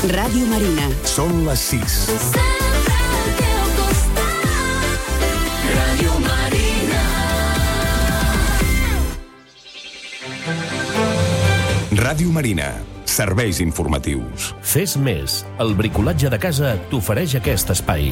Ràdio Marina. Són les 6. Ràdio Marina. Ràdio Marina. Serveis informatius. Fes més. El bricolatge de casa t'ofereix aquest espai.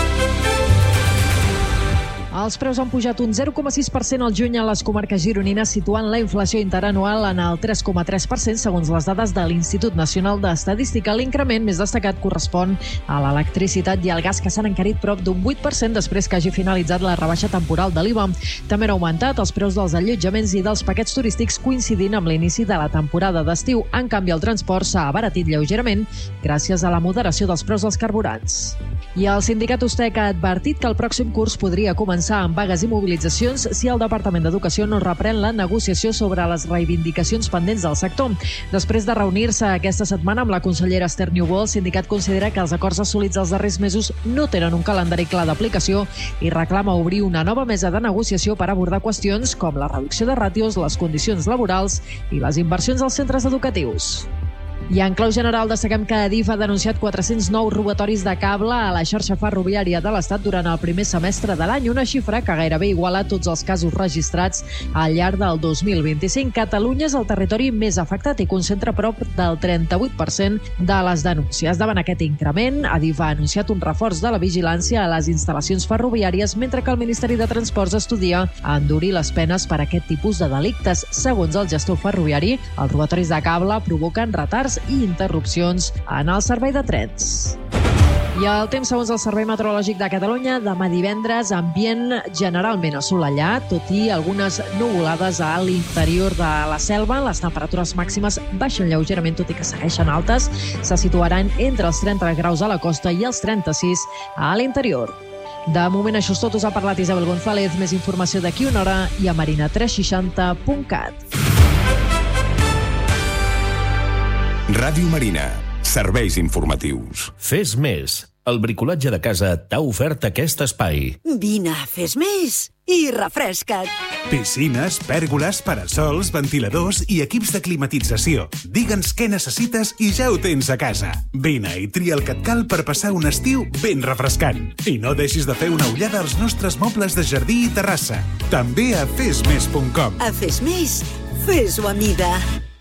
Els preus han pujat un 0,6% al juny a les comarques gironines, situant la inflació interanual en el 3,3% segons les dades de l'Institut Nacional d'Estadística. L'increment més destacat correspon a l'electricitat i al gas, que s'han encarit prop d'un 8% després que hagi finalitzat la rebaixa temporal de l'IVA. També han augmentat els preus dels allotjaments i dels paquets turístics, coincidint amb l'inici de la temporada d'estiu. En canvi, el transport s'ha abaratit lleugerament gràcies a la moderació dels preus dels carburants. I el sindicat Ustec ha advertit que el pròxim curs podria començar amb vagues i mobilitzacions si el Departament d'Educació no reprèn la negociació sobre les reivindicacions pendents del sector. Després de reunir-se aquesta setmana amb la consellera Esther Niubó, el sindicat considera que els acords assolits els darrers mesos no tenen un calendari clar d'aplicació i reclama obrir una nova mesa de negociació per abordar qüestions com la reducció de ràtios, les condicions laborals i les inversions als centres educatius. I en clau general destaquem que Adif ha denunciat 409 robatoris de cable a la xarxa ferroviària de l'Estat durant el primer semestre de l'any, una xifra que gairebé iguala tots els casos registrats al llarg del 2025. Catalunya és el territori més afectat i concentra prop del 38% de les denúncies. Davant aquest increment, Adif ha anunciat un reforç de la vigilància a les instal·lacions ferroviàries, mentre que el Ministeri de Transports estudia endurir les penes per a aquest tipus de delictes. Segons el gestor ferroviari, els robatoris de cable provoquen retards i interrupcions en el servei de trens. I el temps, segons el Servei Meteorològic de Catalunya, demà divendres, ambient generalment assolellat, tot i algunes nuvolades a l'interior de la selva. Les temperatures màximes baixen lleugerament, tot i que segueixen altes. Se situaran entre els 30 graus a la costa i els 36 a l'interior. De moment, això és tot. Us ha parlat Isabel González. Més informació d'aquí una hora i a marina360.cat. Ràdio Marina. Serveis informatius. Fes més. El bricolatge de casa t'ha ofert aquest espai. Vine, fes més i refresca't. Piscines, pèrgoles, parasols, ventiladors i equips de climatització. Digue'ns què necessites i ja ho tens a casa. Vine i tria el que et cal per passar un estiu ben refrescant. I no deixis de fer una ullada als nostres mobles de jardí i terrassa. També a fesmes.com. A Fes Més, fes-ho a mida.